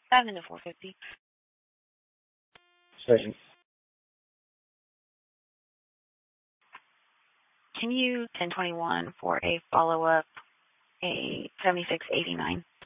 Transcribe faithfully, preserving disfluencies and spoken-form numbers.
Seven to four fifty. Second. Can you ten twenty-one for a follow-up, a seventy-six eighty-nine?